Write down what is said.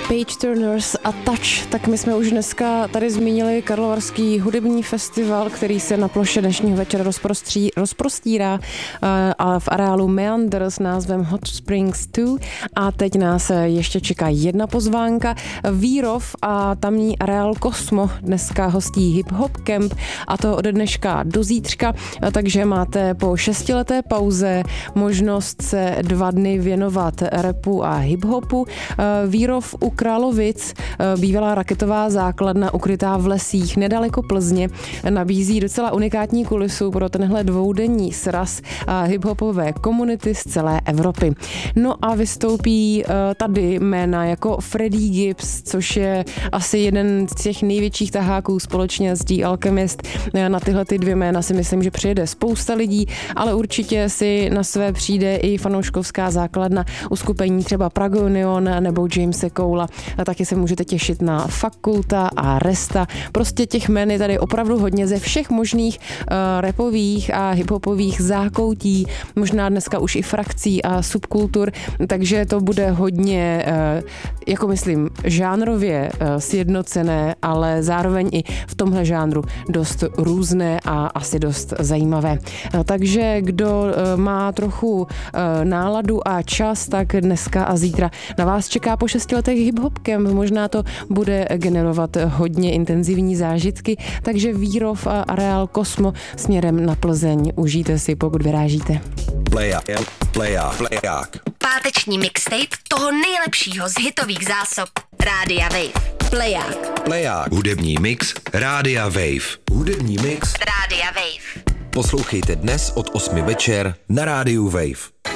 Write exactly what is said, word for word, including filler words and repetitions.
Page Turners a Touch, tak my jsme už dneska tady zmínili Karlovarský hudební festival, který se na ploše dnešního večera rozprostří, rozprostírá a v areálu Meander s názvem Hot Springs dva a teď nás ještě čeká jedna pozvánka. Výrov a tamní areál Kosmo dneska hostí Hip Hop Camp a to od dneška do zítřka, takže máte po šestileté pauze možnost se dva dny věnovat rapu a hip-hopu. Výrov u Královic, bývalá raketová základna ukrytá v lesích nedaleko Plzně, nabízí docela unikátní kulisu pro tenhle dvoudenní sraz hip-hopové komunity z celé Evropy. No a vystoupí tady jména jako Freddie Gibbs, což je asi jeden z těch největších taháků společně s The Alchemist. Na tyhle ty dvě jména si myslím, že přijede spousta lidí, ale určitě si na své přijde i fanouškovská základna uskupení třeba Prague Union nebo Jamese Cola. A taky se můžete těšit na Fakulta a Resta. Prostě těch jmen je tady opravdu hodně ze všech možných uh, rapových a hiphopových zákoutí, možná dneska už i frakcí a subkultur, takže to bude hodně, uh, jako myslím, žánrově uh, sjednocené, ale zároveň i v tomhle žánru dost různé a asi dost zajímavé. Uh, takže kdo uh, má trochu uh, náladu a čas, tak dneska a zítra na vás čeká po šesti letech Hip Hop Camp. Možná to bude generovat hodně intenzivní zážitky, takže Výrov a areál Kosmo směrem na Plzeň užijte si, pokud vyrážíte. Playak, playak, playak. Páteční mixtape toho nejlepšího z hitových zásob Rádia Wave. Playak. Playak. Hudební mix Rádia Wave. Hudební mix Rádia Wave. Poslouchejte dnes od osmi večer na Rádiu Wave.